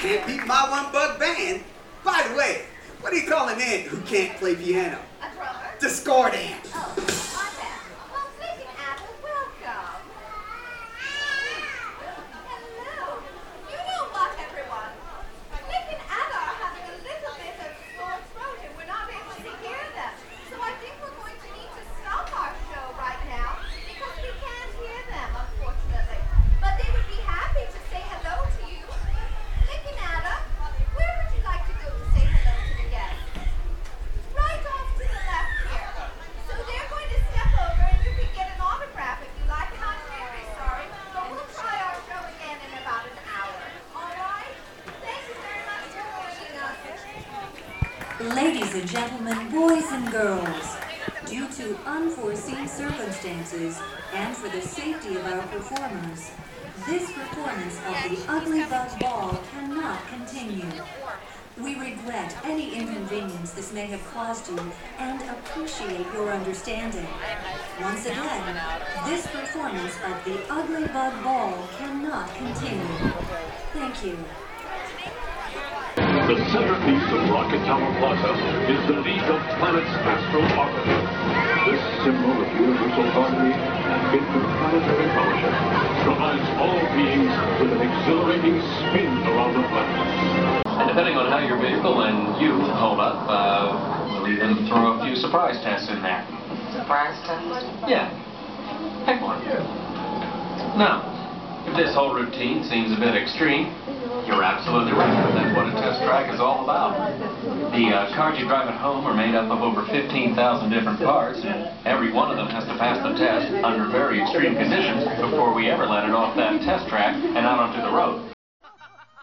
can't beat my one-bug band. By the way, what do you call an ant who can't play piano? A drummer? Discordant. Oh, my bad. Well, Flick and Apple, welcome. Hello. You know what, everyone? Flick and Apple are having a little bit of sore throat and we're not able to hear them. So I think we're going to need to stop our show right now because we can't hear them, unfortunately. But they would be happy to say hello to you. Flick and Apple, where would you like to go to say hello to the guests? Right off to the left here. So they're going to step over and you can get an autograph if you like. And I'm very sorry, but we'll try our show again in about an hour. All right? Thank you very much for joining us. Ladies and gentlemen, boys and girls, due to unforeseen circumstances and for the safety of our performers, this performance of the Ugly Bug Ball cannot continue. We regret any inconvenience this may have caused you and appreciate your understanding. Once again, this performance of the Ugly Bug Ball cannot continue. Thank you. The centerpiece of Rocket Tower Plaza is the League of Planets Astral Orbiter. This symbol of universal harmony and interplanetary fellowship provides all beings with an exhilarating spin around the planet. And depending on how your vehicle and you hold up, we'll even throw a few surprise tests in there. Surprise test? Yeah. Pick one. Now, if this whole routine seems a bit extreme, you're absolutely right. That's what a test track is all about. The cars you drive at home are made up of over 15,000 different parts, and every one of them has to pass the test under very extreme conditions before we ever let it off that test track and out onto the road.